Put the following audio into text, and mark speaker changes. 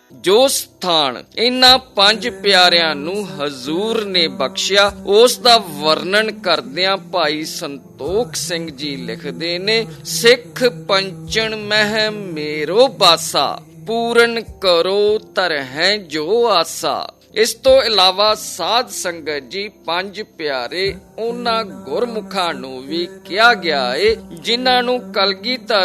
Speaker 1: ਜੋ ਸਥਾਨ ਇਹਨਾਂ ਪੰਜ ਪਿਆਰਿਆਂ ਨੂੰ ਹਜ਼ੂਰ ਨੇ ਬਖਸ਼ਿਆ, ਉਸ ਦਾ ਵਰਣਨ ਕਰਦਿਆਂ ਭਾਈ ਸੰਤੋਖ ਸਿੰਘ ਜੀ ਲਿਖਦੇ ਨੇ, ਸਿੱਖ ਪੰਚਣ ਮਹਿ ਮੇਰੋ ਬਾਸਾ, ਪੂਰਨ ਕਰੋ ਧਰਹਿ ਜੋ ਆਸਾ। ਇਸ ਤੋਂ ਇਲਾਵਾ ਸਾਧ ਸੰਗਤ ਜੀ ਪੰਜ ਪਿਆਰੇ ਉਹਨਾਂ ਗੁਰਮੁਖਾਂ ਨੂੰ ਵੀ ਕਿਹਾ ਗਿਆ ਏ ਜਿਨ੍ਹਾਂ ਨੂੰ ਕਲਗੀਧਰ